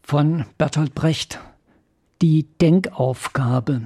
von Bertolt Brecht. Die Denkaufgabe.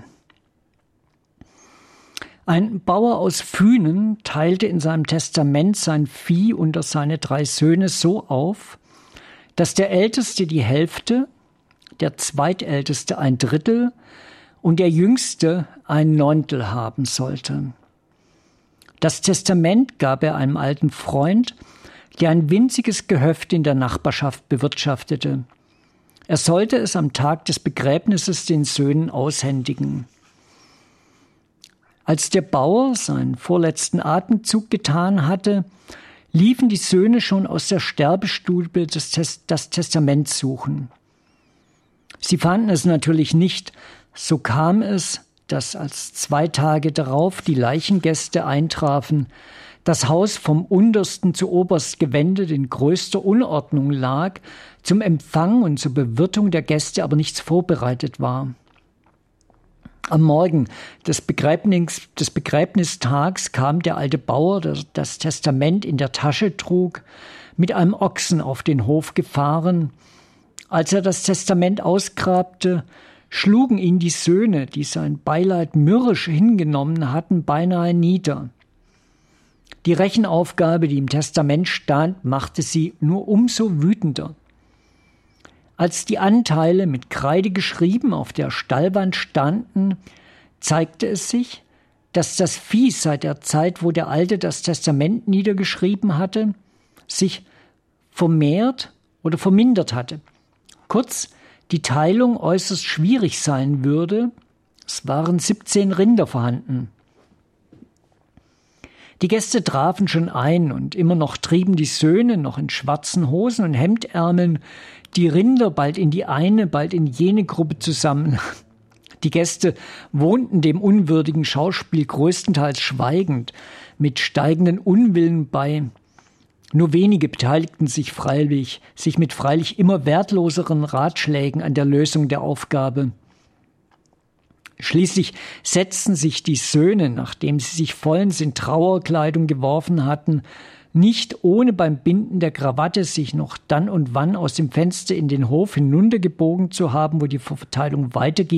Ein Bauer aus Fühnen teilte in seinem Testament sein Vieh unter seine 3 Söhne so auf, dass der Älteste die Hälfte, der Zweitälteste 1/3 und der Jüngste 1/9 haben sollte. Das Testament gab er einem alten Freund, der ein winziges Gehöft in der Nachbarschaft bewirtschaftete. Er sollte es am Tag des Begräbnisses den Söhnen aushändigen. Als der Bauer seinen vorletzten Atemzug getan hatte, liefen die Söhne schon aus der Sterbestube das Testament suchen. Sie fanden es natürlich nicht. So kam es, dass als 2 Tage darauf die Leichengäste eintrafen, das Haus vom untersten zu oberst gewendet in größter Unordnung lag, zum Empfang und zur Bewirtung der Gäste aber nichts vorbereitet war. Am Morgen des Begräbnistags kam der alte Bauer, der das Testament in der Tasche trug, mit einem Ochsen auf den Hof gefahren. Als er das Testament ausgrabte, schlugen ihn die Söhne, die sein Beileid mürrisch hingenommen hatten, beinahe nieder. Die Rechenaufgabe, die im Testament stand, machte sie nur umso wütender. Als die Anteile mit Kreide geschrieben auf der Stallwand standen, zeigte es sich, dass das Vieh seit der Zeit, wo der Alte das Testament niedergeschrieben hatte, sich vermehrt oder vermindert hatte. Kurz, die Teilung äußerst schwierig sein würde. Es waren 17 Rinder vorhanden. Die Gäste trafen schon ein und immer noch trieben die Söhne noch in schwarzen Hosen und Hemdärmeln die Rinder bald in die eine, bald in jene Gruppe zusammen. Die Gäste wohnten dem unwürdigen Schauspiel größtenteils schweigend, mit steigenden Unwillen bei. Nur wenige beteiligten sich mit freilich immer wertloseren Ratschlägen an der Lösung der Aufgabe. Schließlich setzten sich die Söhne, nachdem sie sich vollends in Trauerkleidung geworfen hatten, nicht ohne beim Binden der Krawatte sich noch dann und wann aus dem Fenster in den Hof hinuntergebogen zu haben, wo die Verteilung weiterging,